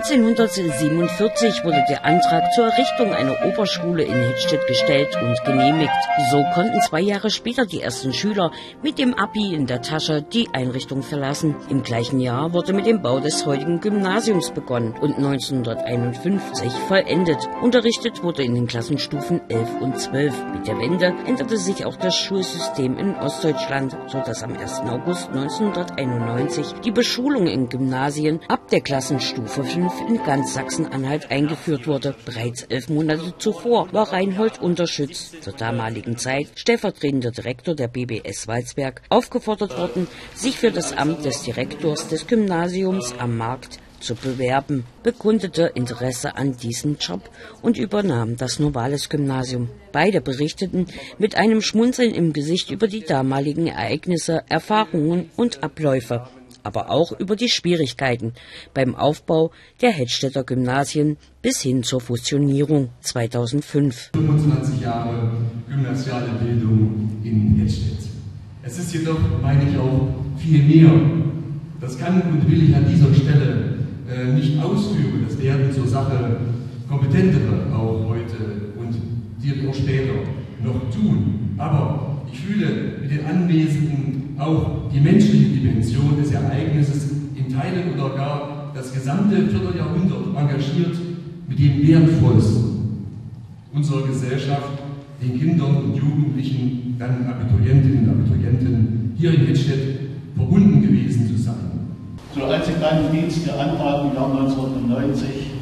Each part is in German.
1947 wurde der Antrag zur Errichtung einer Oberschule in Hettstedt gestellt und genehmigt. So konnten 2 Jahre später die ersten Schüler mit dem Abi in der Tasche die Einrichtung verlassen. Im gleichen Jahr wurde mit dem Bau des heutigen Gymnasiums begonnen und 1951 vollendet. Unterrichtet wurde in den Klassenstufen 11 und 12. Mit der Wende änderte sich auch das Schulsystem in Ostdeutschland, sodass am 1. August 1991 die Beschulung in Gymnasien ab der Klassenstufe 5 in ganz Sachsen-Anhalt eingeführt wurde. Bereits 11 Monate zuvor war Reinhold Unterschütz, zur damaligen Zeit stellvertretender Direktor der BBS Walsberg, aufgefordert worden, sich für das Amt des Direktors des Gymnasiums am Markt zu bewerben, bekundete Interesse an diesem Job und übernahm das Novalis-Gymnasium. Beide berichteten mit einem Schmunzeln im Gesicht über die damaligen Ereignisse, Erfahrungen und Abläufe, aber auch über die Schwierigkeiten beim Aufbau der Hettstedter Gymnasien bis hin zur Fusionierung 2005. 25 Jahre gymnasiale Bildung in Hettstedt. Es ist jedoch, meine ich, auch viel mehr. Das kann und will ich an dieser Stelle nicht ausführen. Das werden zur Sache Kompetentere auch heute und die auch später noch tun. Aber ich fühle mit den Anwesenden auch die menschliche Dimension des Ereignisses in Teilen oder gar das gesamte Vierteljahrhundert engagiert mit dem Wertvollsten unserer Gesellschaft, den Kindern und Jugendlichen, dann Abiturientinnen und Abiturienten hier in Hettstedt verbunden gewesen zu sein. So, als ich meinen Dienst hier antrat im Jahr 1990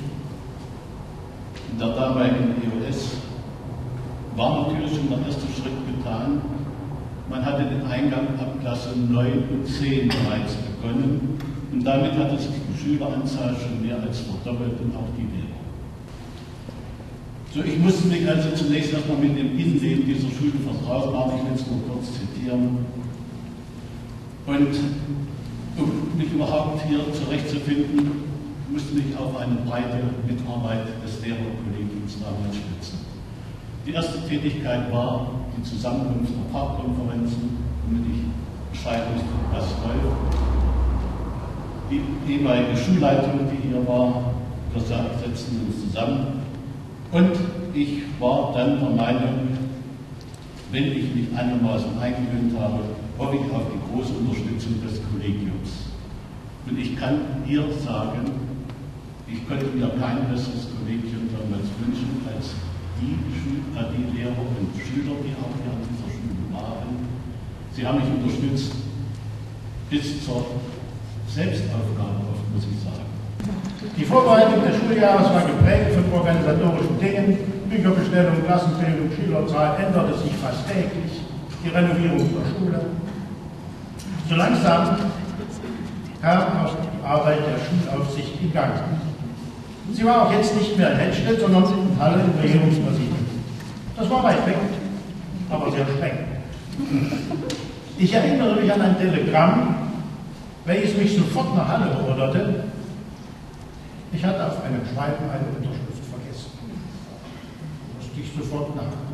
in der damaligen EOS, war natürlich schon der erste Schritt getan. Man hatte den Eingang ab Klasse 9 und 10 bereits begonnen und damit hatte sich die Schüleranzahl schon mehr als verdoppelt und auch die Lehrer. So, ich musste mich also zunächst erstmal mit dem Innenleben dieser Schule vertraut machen, ich will es nur kurz zitieren. Und um mich überhaupt hier zurechtzufinden, musste mich auf eine breite Mitarbeit des Lehrerkollegiums damals stützen. Die erste Tätigkeit war die Zusammenkunft der Fachkonferenzen, damit ich Bescheid wusste, was läuft. Die ehemalige Schulleitung, die hier war, wir setzten uns zusammen. Und ich war dann der Meinung, wenn ich mich einigermaßen eingewöhnt habe, hoffe ich auf die große Unterstützung des Kollegiums. Und ich kann hier sagen, ich konnte mir kein besseres Kollegium damals wünschen als die Lehrer und Schüler, die auch hier an dieser Schule waren. Sie haben mich unterstützt bis zur Selbstaufgabe, muss ich sagen. Die Vorbereitung des Schuljahres war geprägt von organisatorischen Dingen. Bücherbestellung, Klassenbildung, Schülerzahl änderte sich fast täglich. Die Renovierung der Schule. So langsam kam auch die Arbeit der Schulaufsicht in Gang. Sie war auch jetzt nicht mehr in Hettstedt, sondern in Halle im Regierungspräsidium. Das war weit weg, aber sehr streng. Ich erinnere mich an ein Telegramm, welches mich sofort nach Halle beorderte. Ich hatte auf einem Schreiben eine Unterschrift vergessen. Musste ich sofort nachgucken.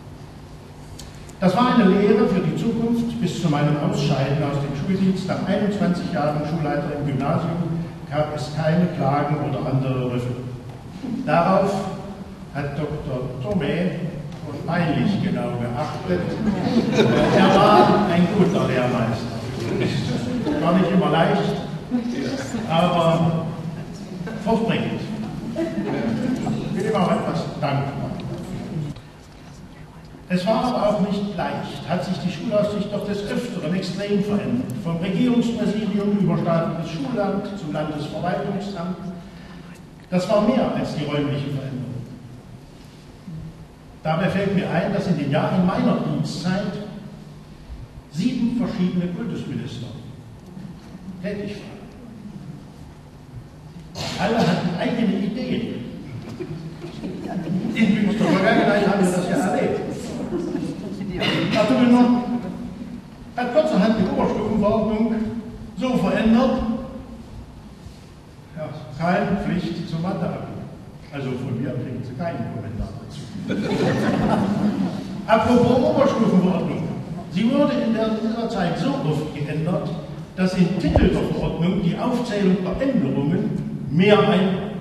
Das war eine Lehre für die Zukunft. Bis zu meinem Ausscheiden aus dem Schuldienst nach 21 Jahren Schulleiter im Gymnasium gab es keine Klagen oder andere Rüffel. Darauf hat Dr. Thome peinlich genau geachtet. Er war ein guter Lehrmeister. War nicht immer leicht, aber fortbringend. Ich bin ihm auch etwas dankbar. Es war aber auch nicht leicht, hat sich die Schulaufsicht doch des Öfteren extrem verändert. Vom Regierungspräsidium über staatliches Schulamt zum Landesverwaltungsamt. Das war mehr als die räumliche Veränderung. Dabei fällt mir ein, dass in den Jahren meiner Dienstzeit 7 verschiedene Kultusminister tätig waren. Alle hatten eigene Ideen. In jüngster Vergangenheit haben wir das ja erlebt. Arthur hat kurzerhand die Oberstufenverordnung so verändert, ja, keine Pflicht zum Matheabi. Also von mir kriegen Sie keinen Kommentar dazu. Apropos Oberstufenverordnung. Sie wurde in dieser Zeit so oft geändert, dass im Titel der Verordnung die Aufzählung der Änderungen mehr ein